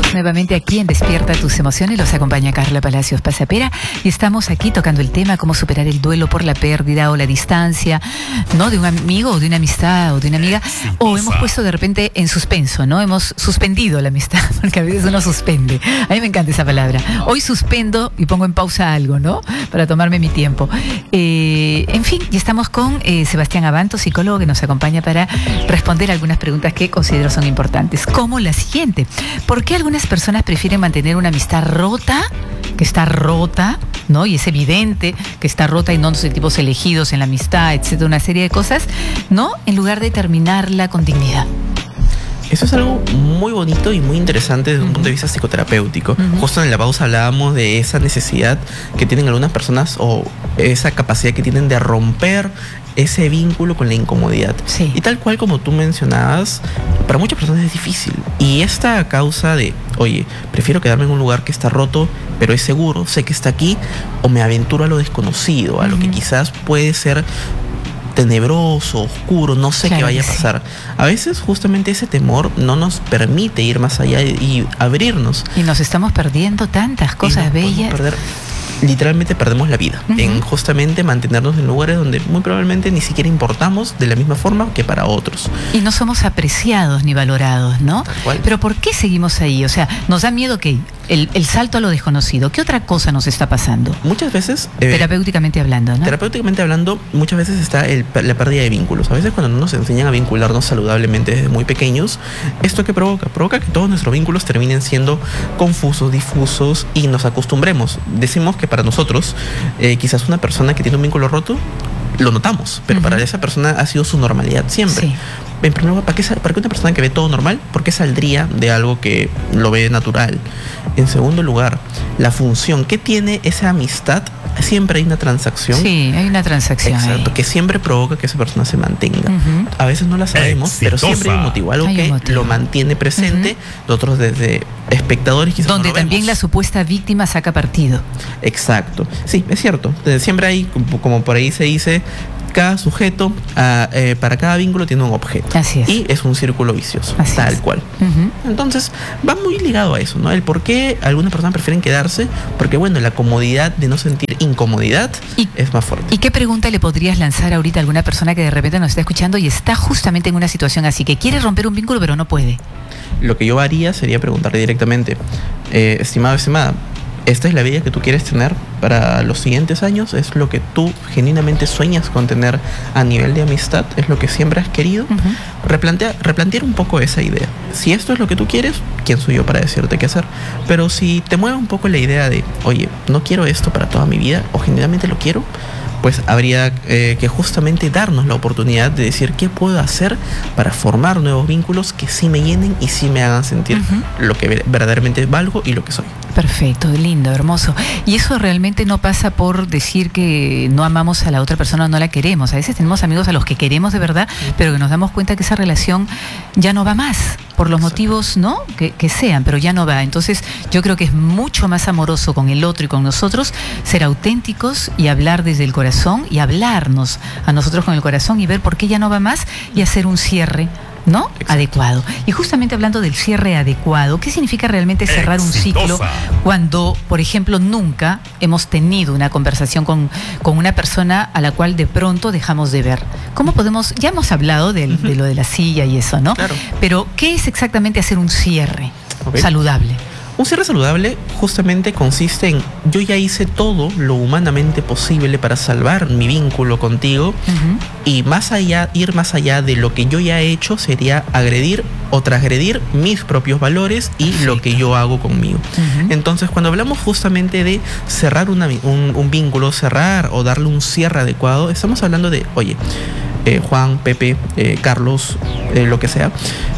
Estamos nuevamente aquí en Despierta tus emociones. Los acompaña Carla Palacios Pasapera y estamos aquí tocando el tema cómo superar el duelo por la pérdida o la distancia, ¿no? De un amigo o de una amistad o de una amiga. O hemos puesto de repente en suspenso, ¿no? Hemos suspendido la amistad, porque a veces uno suspende. A mí me encanta esa palabra. Hoy suspendo y pongo en pausa algo, ¿no? Para tomarme mi tiempo. En fin, y estamos con Sebastián Abanto, psicólogo, que nos acompaña para responder algunas preguntas que considero son importantes. Como la siguiente: ¿por qué algunas personas prefieren mantener una amistad rota, que está rota, ¿no? Y es evidente que está rota y no nos sentimos elegidos en la amistad, etcétera, una serie de cosas, ¿no? En lugar de terminarla con dignidad. Eso es algo muy bonito y muy interesante desde un punto de vista psicoterapéutico. Justo en la pausa hablábamos de esa necesidad que tienen algunas personas o esa capacidad que tienen de romper ese vínculo con la incomodidad. Sí. Y tal cual como tú mencionabas, para muchas personas es difícil. Y esta causa de, oye, prefiero quedarme en un lugar que está roto, pero es seguro, sé que está aquí, o me aventuro a lo desconocido, a lo que quizás puede ser tenebroso, oscuro, no sé qué vaya a pasar. A veces justamente ese temor no nos permite ir más allá y abrirnos. Y nos estamos perdiendo tantas cosas bellas. Literalmente perdemos la vida en justamente mantenernos en lugares donde muy probablemente ni siquiera importamos de la misma forma que para otros. Y no somos apreciados ni valorados, ¿no? Tal cual. Pero ¿por qué seguimos ahí? O sea, nos da miedo que el salto a lo desconocido. ¿Qué otra cosa nos está pasando? Muchas veces... terapéuticamente hablando, ¿no? Terapéuticamente hablando, muchas veces está la pérdida de vínculos. A veces cuando no nos enseñan a vincularnos saludablemente desde muy pequeños, ¿esto qué provoca? Provoca que todos nuestros vínculos terminen siendo confusos, difusos y nos acostumbremos. Decimos que para nosotros, quizás una persona que tiene un vínculo roto, lo notamos, pero para esa persona ha sido su normalidad siempre. Sí. En primer lugar, ¿para qué una persona que ve todo normal, por qué saldría de algo que lo ve natural? En segundo lugar, la función. ¿Qué tiene esa amistad? Siempre hay una transacción. Sí, hay una transacción. Exacto, que siempre provoca que esa persona se mantenga. A veces no la sabemos, pero siempre hay un motivo, algo que lo mantiene presente. Nosotros desde espectadores quizás donde no lo también vemos. La supuesta víctima saca partido. Exacto, sí, es cierto. Siempre hay, como por ahí se dice, cada sujeto, para cada vínculo tiene un objeto. Así es. Y es un círculo vicioso, Así tal es. cual. Entonces, va muy ligado a eso, ¿no? El por qué algunas personas prefieren quedarse, porque bueno, la comodidad de no sentir incomodidad es más fuerte. ¿Y qué pregunta le podrías lanzar ahorita a alguna persona que de repente nos está escuchando y está justamente en una situación así, que quiere romper un vínculo pero no puede? Lo que yo haría sería preguntarle directamente, estimado, estimada, ¿esta es la vida que tú quieres tener para los siguientes años? ¿Es lo que tú genuinamente sueñas con tener a nivel de amistad? ¿Es lo que siempre has querido? Replantear un poco esa idea. Si esto es lo que tú quieres, ¿quién soy yo para decirte qué hacer? Pero si te mueve un poco la idea de, oye, no quiero esto para toda mi vida, o genuinamente lo quiero, pues habría que justamente darnos la oportunidad de decir qué puedo hacer para formar nuevos vínculos que sí me llenen y sí me hagan sentir lo que verdaderamente valgo y lo que soy. Perfecto, lindo, hermoso. Y eso realmente no pasa por decir que no amamos a la otra persona o no la queremos. A veces tenemos amigos a los que queremos de verdad, pero que nos damos cuenta que esa relación ya no va más, por los motivos, ¿no? que sean, pero ya no va. Entonces yo creo que es mucho más amoroso con el otro y con nosotros ser auténticos y hablar desde el corazón y hablarnos a nosotros con el corazón y ver por qué ya no va más y hacer un cierre, ¿no? Exacto. Adecuado. Y justamente hablando del cierre adecuado, ¿qué significa realmente cerrar un ciclo cuando, por ejemplo, nunca hemos tenido una conversación con una persona a la cual de pronto dejamos de ver? ¿Cómo podemos? Ya hemos hablado de lo de la silla y eso, ¿no? Claro. Pero, ¿qué es exactamente hacer un cierre saludable? Un cierre saludable justamente consiste en, yo ya hice todo lo humanamente posible para salvar mi vínculo contigo, y ir más allá de lo que yo ya he hecho sería agredir o transgredir mis propios valores y lo que yo hago conmigo. Entonces, cuando hablamos justamente de cerrar un vínculo, cerrar o darle un cierre adecuado, estamos hablando de, oye, Juan, Pepe, Carlos, lo que sea,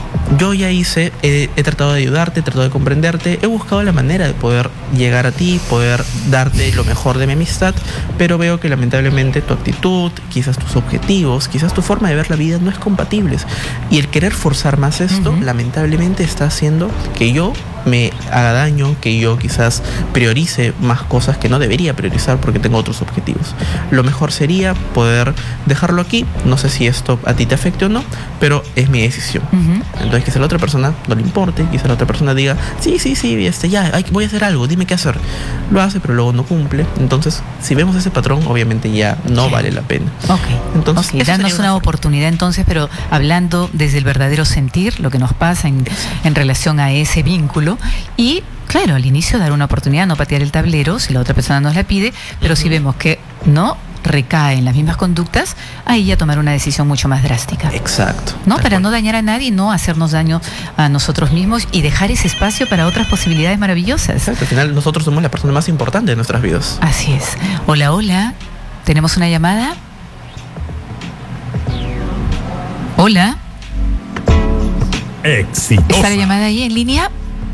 yo ya he tratado de ayudarte, he tratado de comprenderte, he buscado la manera de poder llegar a ti, poder darte lo mejor de mi amistad, pero veo que lamentablemente tu actitud, quizás tus objetivos, quizás tu forma de ver la vida no es compatibles. Y el querer forzar más esto, lamentablemente está haciendo que yo me haga daño, que yo quizás priorice más cosas que no debería priorizar porque tengo otros objetivos. Lo mejor sería poder dejarlo aquí. No sé si esto a ti te afecte o no, pero es mi decisión. Entonces quizá la otra persona no le importe, quizá la otra persona diga, sí, voy a hacer algo, dime qué hacer. Lo hace, pero luego no cumple. Entonces, si vemos ese patrón, obviamente ya no vale la pena. Entonces, darnos una oportunidad entonces, pero hablando desde el verdadero sentir, lo que nos pasa en relación a ese vínculo. Y claro, al inicio dar una oportunidad, no patear el tablero si la otra persona nos la pide, pero si vemos que no recae en las mismas conductas, ahí ya tomar una decisión mucho más drástica. Exacto. ¿No? Para no dañar a nadie, no hacernos daño a nosotros mismos y dejar ese espacio para otras posibilidades maravillosas. Exacto. Al final nosotros somos la persona más importante de nuestras vidas. Así es. Hola, hola. ¿Tenemos una llamada? Hola. Exitosa. ¿Está la llamada ahí en línea?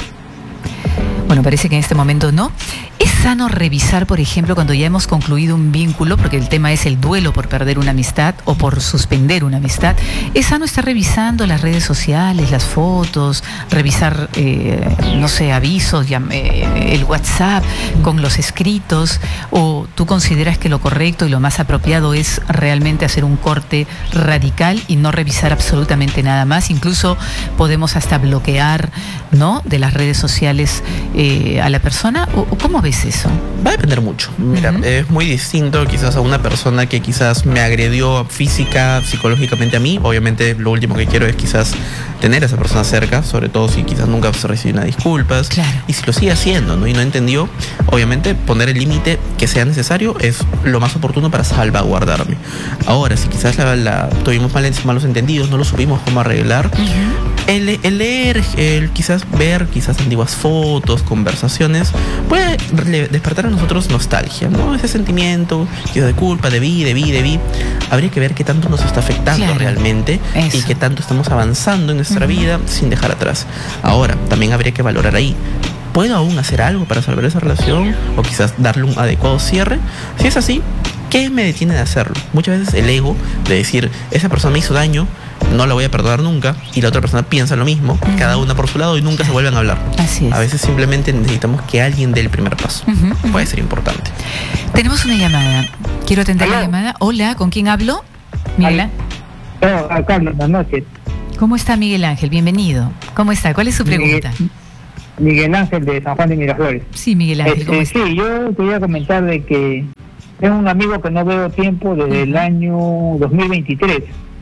Bueno, parece que en este momento no. ¿Es sano revisar, por ejemplo, cuando ya hemos concluido un vínculo, porque el tema es el duelo por perder una amistad o por suspender una amistad? ¿Es sano estar revisando las redes sociales, las fotos, revisar, no sé, avisos, el WhatsApp con los escritos? ¿O tú consideras que lo correcto y lo más apropiado es realmente hacer un corte radical y no revisar absolutamente nada más? Incluso podemos hasta bloquear, ¿no?, de las redes sociales a la persona. ¿O cómo ves eso? Va a depender mucho. Mira, es muy distinto quizás a una persona que quizás me agredió física, psicológicamente a mí. Obviamente lo último que quiero es quizás tener a esa persona cerca, sobre todo si quizás nunca se recibió unas disculpas. Claro. Y si lo sigue haciendo, ¿no?, y no entendió, obviamente poner el límite que sea necesario es lo más oportuno para salvaguardarme. Ahora, si quizás tuvimos malos entendidos, no lo supimos cómo arreglar, el leer, el quizás ver quizás antiguas fotos, conversaciones, puede despertar a nosotros nostalgia, ¿no? Ese sentimiento quizás de culpa, debí. Habría que ver qué tanto nos está afectando realmente y qué tanto estamos avanzando en nuestra vida sin dejar atrás. Ahora, también habría que valorar ahí, ¿puedo aún hacer algo para salvar esa relación? O quizás darle un adecuado cierre. Si es así, ¿qué me detiene de hacerlo? Muchas veces el ego de decir, esa persona me hizo daño, no la voy a perdonar nunca, y la otra persona piensa lo mismo, cada una por su lado, y nunca se vuelven a hablar. Así es. A veces simplemente necesitamos que alguien dé el primer paso. Puede ser importante. Tenemos una llamada. Quiero atender la llamada. Hola, ¿con quién hablo? Miguel Ángel. Carlos, buenas noches. ¿Cómo está Miguel Ángel? Bienvenido. ¿Cómo está? ¿Cuál es su pregunta? Miguel Ángel de San Juan de Miraflores. Sí, Miguel Ángel, ¿cómo está? Sí, yo quería comentar de que tengo un amigo que no veo tiempo desde el año 2023.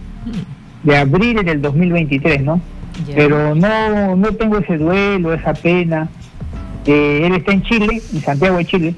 De abril del 2023, ¿no? Pero no tengo ese duelo, esa pena. Él está en Chile, en Santiago de Chile.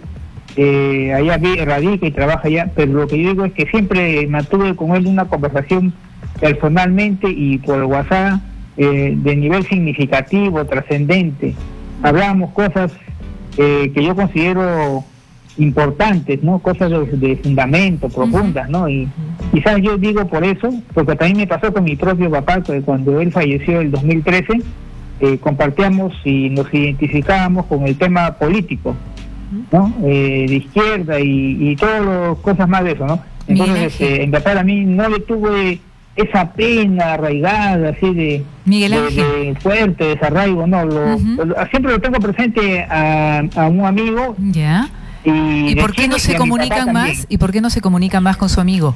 Allá radica y trabaja allá, pero lo que yo digo es que siempre mantuve con él una conversación personalmente y por WhatsApp de nivel significativo, trascendente. Hablábamos cosas que yo considero importantes, ¿no? Cosas de fundamento, profundas, ¿no? Y quizás yo digo por eso, porque también me pasó con mi propio papá, que cuando él falleció en el 2013, compartíamos y nos identificábamos con el tema político, ¿no? De izquierda y todas las cosas más de eso, ¿no? Entonces, en verdad a mí no le tuve esa pena arraigada, así de fuerte, desarraigo, ¿no? Siempre lo tengo presente a un amigo. Ya. ¿Y por qué no se comunican más? ¿Y por qué no se comunican más con su amigo?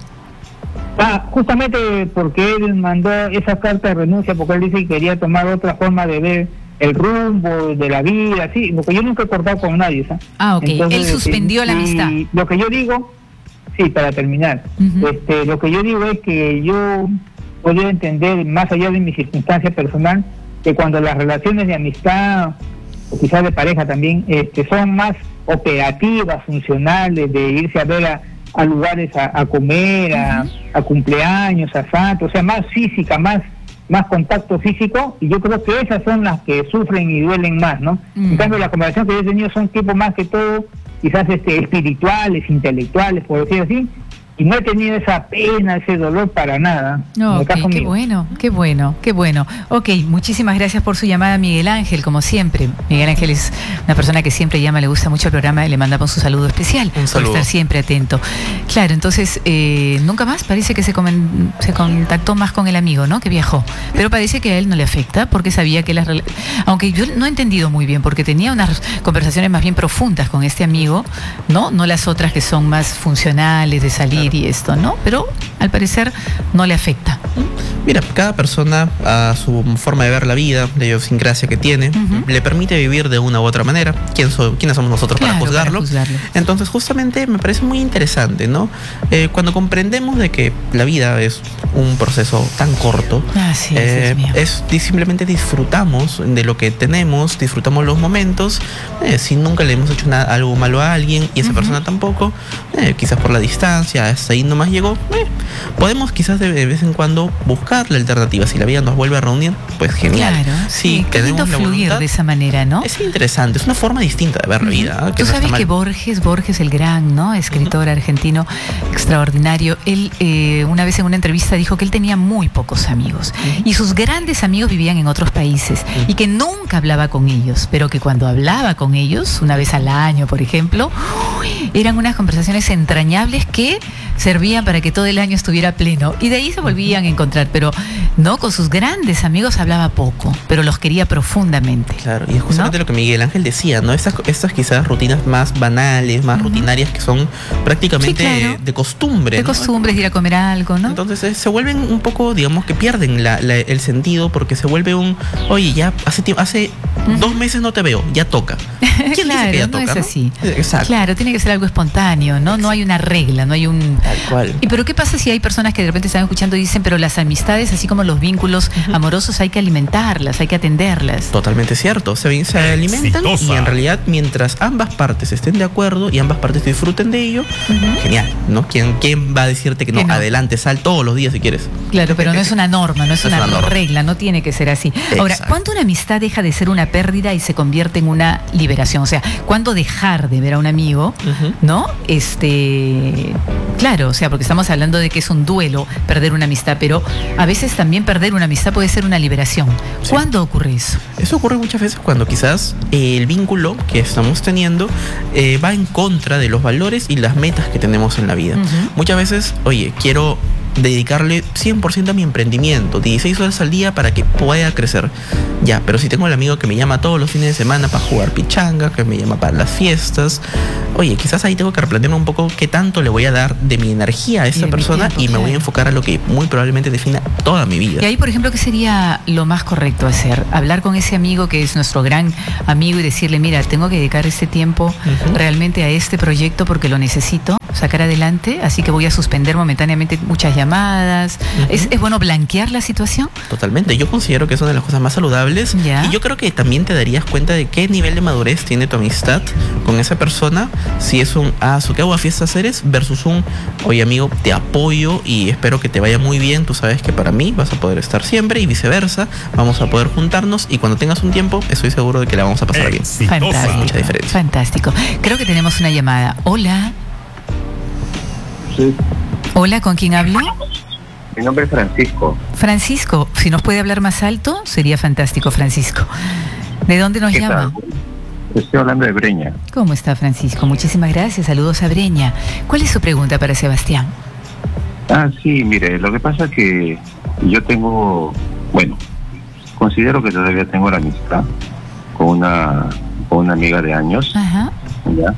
Justamente porque él mandó esa carta de renuncia, porque él dice que quería tomar otra forma de ver el rumbo de la vida, así, porque yo nunca he cortado con nadie, ¿sabes? Ok. Entonces, él suspendió la amistad. Lo que yo digo, sí, para terminar, lo que yo digo es que yo puedo entender, más allá de mi circunstancia personal, que cuando las relaciones de amistad, o quizás de pareja también, son más operativas, funcionales, de irse a ver a lugares a comer, a cumpleaños, a santos, o sea, más física, más contacto físico, y yo creo que esas son las que sufren y duelen más, ¿no? En cambio, la conversación que yo he tenido son tipos más que todo, quizás espirituales, intelectuales, por decir así, y no he tenido esa pena, ese dolor para nada. No, okay, qué bueno, qué bueno, qué bueno. Ok, muchísimas gracias por su llamada, Miguel Ángel, como siempre. Miguel Ángel es una persona que siempre llama, le gusta mucho el programa y le mandamos un saludo especial. Un saludo. Por estar siempre atento. Claro, entonces, nunca más parece que se contactó más con el amigo, ¿no? Que viajó. Pero parece que a él no le afecta, porque sabía que aunque yo no he entendido muy bien, porque tenía unas conversaciones más bien profundas con este amigo, ¿no? No las otras que son más funcionales de salir y esto, ¿no? Pero al parecer no le afecta. Mira, cada persona a su forma de ver la vida, la idiosincrasia que tiene, le permite vivir de una u otra manera. ¿Quiénes somos nosotros para juzgarlo? Entonces, justamente me parece muy interesante, ¿no? Cuando comprendemos de que la vida es un proceso tan corto, simplemente disfrutamos de lo que tenemos, disfrutamos los momentos. Si nunca le hemos hecho algo malo a alguien y esa persona tampoco, quizás por la distancia, hasta ahí nomás llegó, podemos quizás de vez en cuando buscar la alternativa. Si la vida nos vuelve a reunir, pues genial. Claro, sí, tenemos la fluir voluntad, de esa manera, ¿no? Es interesante, es una forma distinta de ver la vida. Tú sabes que Borges, el gran, ¿no? Escritor argentino extraordinario, él una vez en una entrevista dijo que él tenía muy pocos amigos y sus grandes amigos vivían en otros países y que nunca hablaba con ellos, pero que cuando hablaba con ellos, una vez al año, por ejemplo, eran unas conversaciones entrañables que servían para que todo el año estuviera pleno y de ahí se volvían a encontrar, pero no, con sus grandes amigos hablaba poco, pero los quería profundamente. Claro, y es justamente lo que Miguel Ángel decía, ¿no? Estas quizás rutinas más banales, más rutinarias, que son prácticamente de costumbre. De costumbres, ir a comer algo, ¿no? Entonces se vuelven un poco, digamos, que pierden el sentido, porque se vuelve oye, ya hace 2 meses no te veo, ya toca. ¿Quién claro, dice que ya no toca, es así. Exacto. Claro, tiene que ser algo espontáneo, ¿no? No hay una regla, no hay un... Tal cual. ¿Y pero qué pasa si hay personas que de repente están escuchando y dicen, pero las amistades, así como los vínculos amorosos, hay que alimentarlas, hay que atenderlas? Totalmente cierto, se alimentan y en realidad mientras ambas partes estén de acuerdo y ambas partes disfruten de ello, genial, ¿no? ¿Quién va a decirte que no? Adelante, sal todos los días si quieres. Claro, pero no es una norma, no es una regla, no tiene que ser así. Exacto. Ahora, ¿cuándo una amistad deja de ser una pérdida y se convierte en una liberación? O sea, ¿cuándo dejar de ver a un amigo, ¿no? Claro, o sea, porque estamos hablando de que es un duelo perder una amistad, pero a veces también perder una amistad puede ser una liberación. Sí. ¿Cuándo ocurre eso? Eso ocurre muchas veces cuando quizás el vínculo que estamos teniendo va en contra de los valores y las metas que tenemos en la vida. Muchas veces, oye, quiero dedicarle 100% a mi emprendimiento, 16 horas al día para que pueda crecer. Ya, pero si tengo el amigo que me llama todos los fines de semana para jugar pichanga, que me llama para las fiestas, oye, quizás ahí tengo que replantearme un poco qué tanto le voy a dar de mi energía a esa persona y me voy a enfocar a lo que muy probablemente defina toda mi vida. Y ahí, por ejemplo, ¿qué sería lo más correcto hacer? Hablar con ese amigo que es nuestro gran amigo y decirle, mira, tengo que dedicar este tiempo realmente a este proyecto porque lo necesito sacar adelante, así que voy a suspender momentáneamente muchas llamadas. ¿Es bueno blanquear la situación? Totalmente, yo considero que es una de las cosas más saludables. Y yo creo que también te darías cuenta de qué nivel de madurez tiene tu amistad con esa persona, si es ¿qué hago a fiestas eres? Versus oye amigo, te apoyo y espero que te vaya muy bien, tú sabes que para mí vas a poder estar siempre y viceversa, vamos a poder juntarnos y cuando tengas un tiempo estoy seguro de que la vamos a pasar bien. Fantástico. Hay mucha diferencia. Fantástico. Creo que tenemos una llamada. Hola. Sí. Hola, ¿con quién hablo? Mi nombre es Francisco. Francisco, si nos puede hablar más alto, sería fantástico, Francisco. ¿De dónde nos llama? Estoy hablando de Breña. ¿Cómo está, Francisco? Muchísimas gracias, saludos a Breña. ¿Cuál es su pregunta para Sebastián? Sí, mire, lo que pasa es que yo tengo, considero que todavía tengo la amistad con una amiga de años. Ajá. ¿Ya?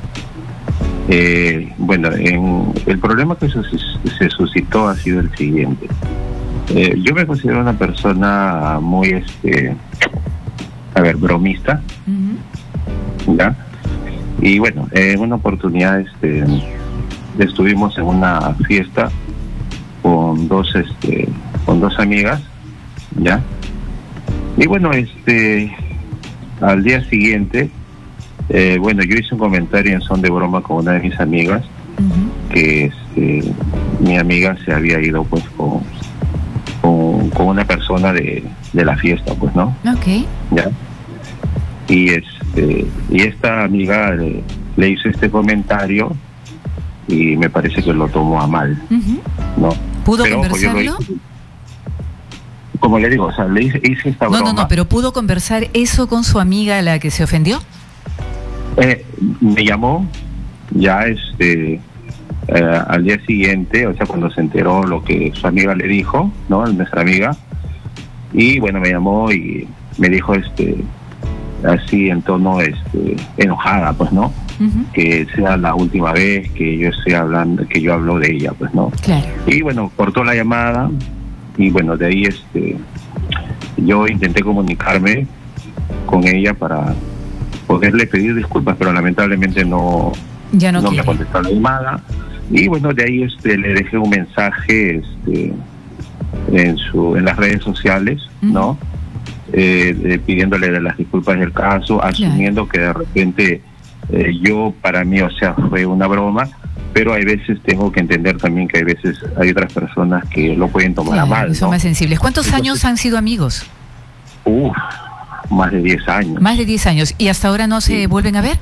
El problema que se suscitó ha sido el siguiente. Yo me considero una persona muy, bromista, ¿ya? Y en una oportunidad, estuvimos en una fiesta con dos amigas, ¿ya? Y al día siguiente, yo hice un comentario en son de broma con una de mis amigas, que mi amiga se había ido pues con una persona de la fiesta, pues, ¿no? Okay. ¿Ya? Y esta amiga le hizo este comentario y me parece que lo tomó a mal, ¿no? ¿Pudo Pero, conversarlo? Como le digo, o sea, le hice esta broma. No, pero ¿pudo conversar eso con su amiga a la que se ofendió? Me llamó ya al día siguiente, o sea, cuando se enteró lo que su amiga le dijo, ¿no? Nuestra amiga, y bueno, me llamó y me dijo así en tono enojada, pues, ¿no? Que sea la última vez que yo esté hablando, que yo hablo de ella, pues, ¿no? Claro. Y bueno, cortó la llamada y bueno, de ahí yo intenté comunicarme con ella para poderle pedir disculpas, pero lamentablemente no me contestó la llamada. Y bueno, de ahí le dejé un mensaje en las redes sociales, ¿no? Pidiéndole de las disculpas del caso, asumiendo que de repente para mí, o sea, fue una broma, pero hay veces tengo que entender también que hay veces hay otras personas que lo pueden tomar a mal, son más sensibles. ¿Cuántos años han sido amigos? Más de 10 años. Más de 10 años. ¿Y hasta ahora no se vuelven a ver?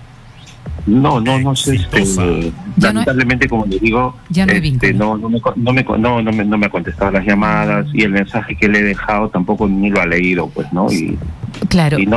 No sé, lamentablemente, como le digo, ya no me ha contestado las llamadas, y el mensaje que le he dejado tampoco ni lo ha leído, pues, ¿no? Y claro. Y no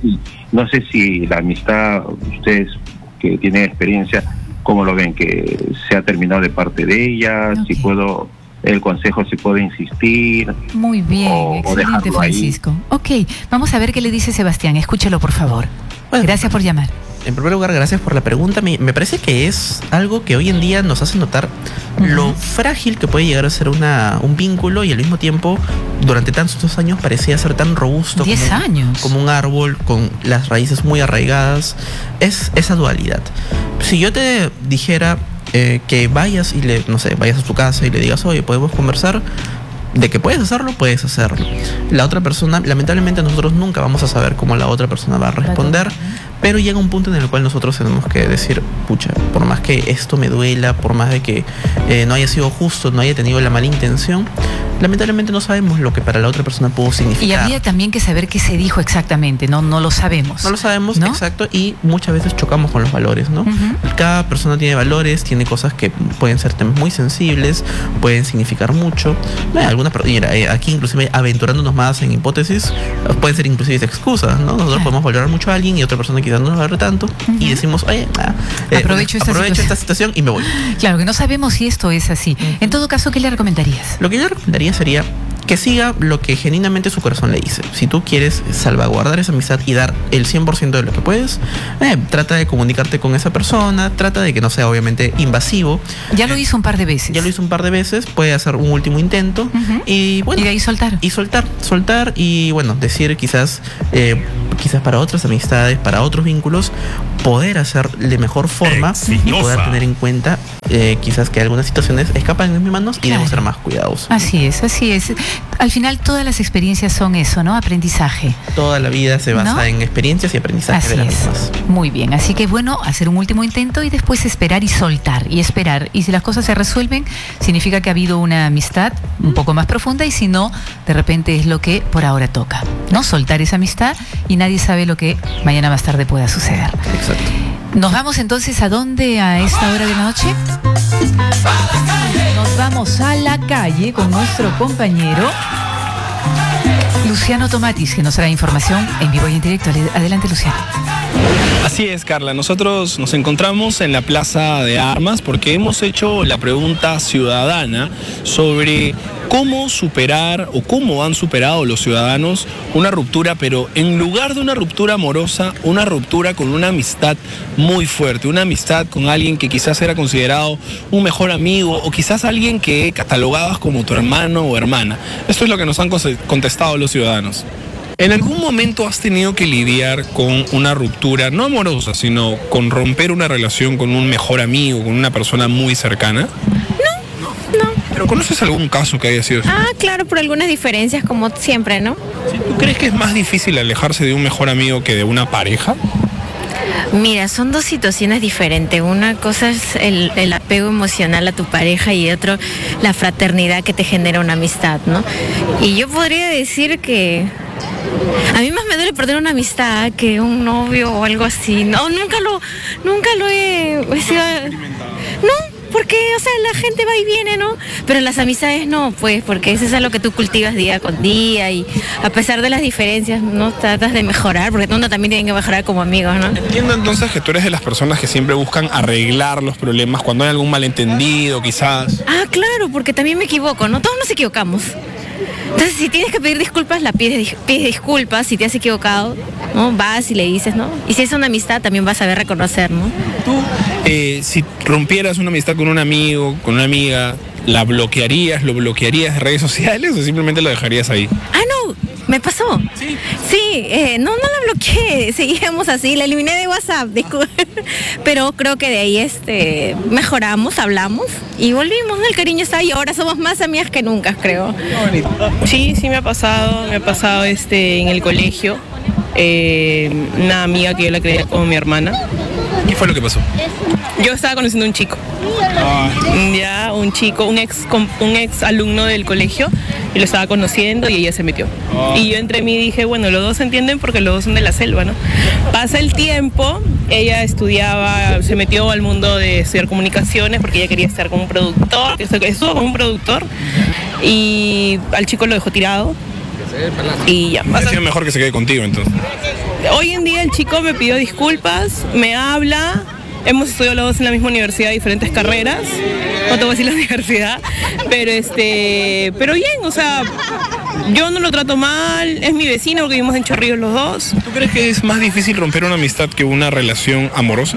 sé si la amistad, ustedes que tienen experiencia, ¿cómo lo ven? Que se ha terminado de parte de ella, si puedo el consejo, si puedo insistir. Muy bien, excelente, Francisco. Ok, vamos a ver qué le dice Sebastián, escúchelo por favor. Gracias por llamar. En primer lugar, gracias por la pregunta. Me parece que es algo que hoy en día nos hace notar lo frágil que puede llegar a ser un vínculo, y al mismo tiempo, durante tantos años, parecía ser tan robusto. 10 años. Como un árbol con las raíces muy arraigadas. Es esa dualidad. Si yo te dijera que vayas y vayas a tu casa y le digas, oye, podemos conversar, de que puedes hacerlo. La otra persona, lamentablemente nosotros nunca vamos a saber cómo la otra persona va a responder, pero llega un punto en el cual nosotros tenemos que decir, pucha, por más que esto me duela, por más de que no haya sido justo, no haya tenido la mala intención, lamentablemente no sabemos lo que para la otra persona pudo significar. Y había también que saber qué se dijo exactamente, no lo sabemos. No lo sabemos, ¿no? Exacto, y muchas veces chocamos con los valores, ¿no? Cada persona tiene valores, tiene cosas que pueden ser temas muy sensibles, pueden significar mucho. Aquí inclusive aventurándonos más en hipótesis, pueden ser inclusive excusas, ¿no? Nosotros podemos valorar mucho a alguien y otra persona quizás no nos valore tanto, y decimos, oye, aprovecho esta situación y me voy. Claro, que no sabemos si esto es así. En todo caso, ¿qué le recomendarías? Lo que yo recomendaría sería que siga lo que genuinamente su corazón le dice. Si tú quieres salvaguardar esa amistad y dar el 100% de lo que puedes, trata de comunicarte con esa persona, trata de que no sea obviamente invasivo. Ya lo hizo un par de veces. Puede hacer un último intento y bueno. Y de ahí soltar. Y soltar y bueno, decir quizás para otras amistades, para otros vínculos, poder hacer de mejor forma y poder tener en cuenta quizás que algunas situaciones escapan de mis manos y debemos ser más cuidadosos. Así es. Al final todas las experiencias son eso, ¿no? Aprendizaje. Toda la vida se basa en experiencias y aprendizaje de las mismas. Muy bien, así que bueno, hacer un último intento y después esperar y soltar y esperar. Y si las cosas se resuelven, significa que ha habido una amistad un poco más profunda, y si no, de repente es lo que por ahora toca, ¿no? Soltar esa amistad, y nadie sabe lo que mañana más tarde pueda suceder. Exacto. Nos vamos entonces ¿a dónde a esta hora de la noche? Nos vamos a la calle con nuestro compañero Luciano Tomatis, que nos trae información en vivo y en directo. Adelante, Luciano. Así es, Carla. Nosotros nos encontramos en la Plaza de Armas porque hemos hecho la pregunta ciudadana sobre cómo superar o cómo han superado los ciudadanos una ruptura, pero en lugar de una ruptura amorosa, una ruptura con una amistad muy fuerte, una amistad con alguien que quizás era considerado un mejor amigo o quizás alguien que catalogabas como tu hermano o hermana. Esto es lo que nos han contestado los ciudadanos. ¿En algún momento has tenido que lidiar con una ruptura, no amorosa, sino con romper una relación con un mejor amigo, con una persona muy cercana? No. ¿Pero conoces algún caso que haya sido así? Claro, por algunas diferencias, como siempre, ¿no? ¿Tú crees que es más difícil alejarse de un mejor amigo que de una pareja? Mira, son dos situaciones diferentes. Una cosa es el apego emocional a tu pareja y otro la fraternidad que te genera una amistad, ¿no? Y yo podría decir que A mí más me duele perder una amistad que un novio o algo así. No, nunca lo he sido. No, porque, o sea, la gente va y viene, ¿no? Pero las amistades no, pues, porque eso es algo que tú cultivas día con día y a pesar de las diferencias, ¿no? Tratas de mejorar, porque uno también tiene que mejorar como amigos, ¿no? Entiendo entonces que tú eres de las personas que siempre buscan arreglar los problemas cuando hay algún malentendido, quizás. Ah, claro, porque también me equivoco, ¿no? Todos nos equivocamos. Entonces, si tienes que pedir disculpas, pides disculpas. Si te has equivocado, ¿no? Vas y le dices, ¿no? Y si es una amistad, también vas a saber reconocer, ¿no? Tú, si rompieras una amistad con un amigo, con una amiga, ¿la bloquearías, lo bloquearías de redes sociales o simplemente lo dejarías ahí? Ah, no, me pasó. Sí. Sí, no la bloqueé, seguíamos así, la eliminé de WhatsApp, pero creo que de ahí mejoramos, hablamos y volvimos, ¿no? El cariño está ahí, ahora somos más amigas que nunca, creo. Sí, me ha pasado en el colegio, una amiga que yo la creía como mi hermana. ¿Qué fue lo que pasó? Yo estaba conociendo a un chico, un ex alumno del colegio, y lo estaba conociendo y ella se metió. Y yo entre mí dije, bueno, los dos se entienden porque los dos son de la selva, ¿no? Pasa el tiempo, ella se metió al mundo de estudiar comunicaciones porque ella quería estar con un productor, estuvo con un productor y al chico lo dejó tirado. Y ya. Ha sido mejor que se quede contigo entonces. Hoy en día el chico me pidió disculpas, me habla, hemos estudiado los dos en la misma universidad, diferentes carreras, no te voy a decir la universidad, pero bien, o sea, yo no lo trato mal, es mi vecino porque vivimos en Chorrillos los dos. ¿Tú crees que es más difícil romper una amistad que una relación amorosa?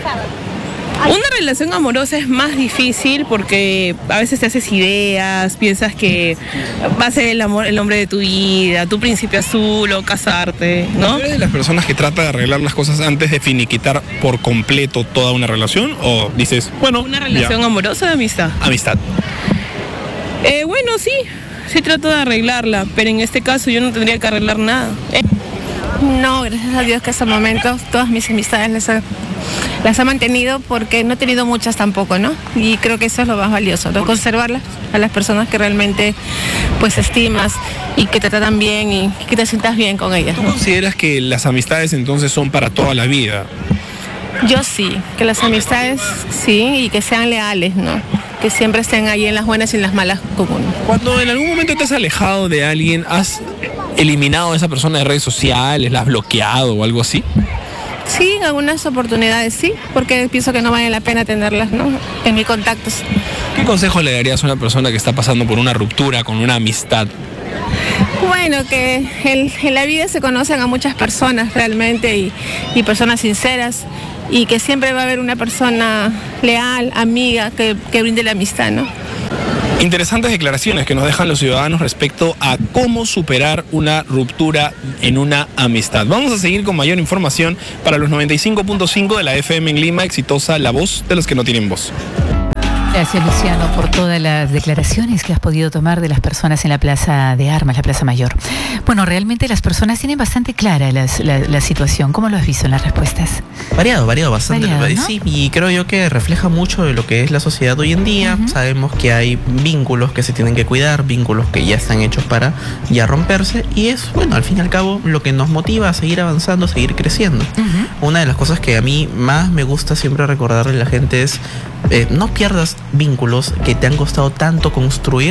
Una relación amorosa es más difícil porque a veces te haces ideas, piensas que va a ser el hombre de tu vida, tu príncipe azul o casarte, ¿no? ¿Eres de las personas que trata de arreglar las cosas antes de finiquitar por completo toda una relación? ¿O dices, bueno, una relación amorosa o de amistad? Amistad. Bueno, sí trato de arreglarla, pero en este caso yo no tendría que arreglar nada. No, gracias a Dios que hasta el momento todas mis amistades las he mantenido porque no he tenido muchas tampoco, ¿no? Y creo que eso es lo más valioso, ¿no? Conservarlas a las personas que realmente pues estimas y que te tratan bien y que te sientas bien con ellas, ¿Tú ¿no? consideras que las amistades entonces son para toda la vida? Yo sí, que las amistades sí y que sean leales, ¿no? Que siempre estén ahí en las buenas y en las malas con uno. Cuando en algún momento te has alejado de alguien, ¿has eliminado a esa persona de redes sociales, la has bloqueado o algo así? Sí, en algunas oportunidades sí, porque pienso que no vale la pena tenerlas, ¿no? En mis contactos. ¿Qué consejo le darías a una persona que está pasando por una ruptura con una amistad? Bueno, que en la vida se conocen a muchas personas realmente y personas sinceras y que siempre va a haber una persona leal, amiga, que brinde la amistad, ¿no? Interesantes declaraciones que nos dejan los ciudadanos respecto a cómo superar una ruptura en una amistad. Vamos a seguir con mayor información para los 95.5 de la FM en Lima, exitosa La Voz de los que no tienen voz. Gracias, Luciano, por todas las declaraciones que has podido tomar de las personas en la Plaza de Armas, la Plaza Mayor. Bueno, realmente las personas tienen bastante clara la situación. ¿Cómo lo has visto en las respuestas? Variado bastante. Variado, ¿no? Sí, y creo yo que refleja mucho de lo que es la sociedad hoy en día. Sabemos que hay vínculos que se tienen que cuidar, vínculos que ya están hechos para ya romperse, y es, bueno, al fin y al cabo, lo que nos motiva a seguir avanzando, a seguir creciendo. Una de las cosas que a mí más me gusta siempre recordarle a la gente es no pierdas vínculos que te han costado tanto construir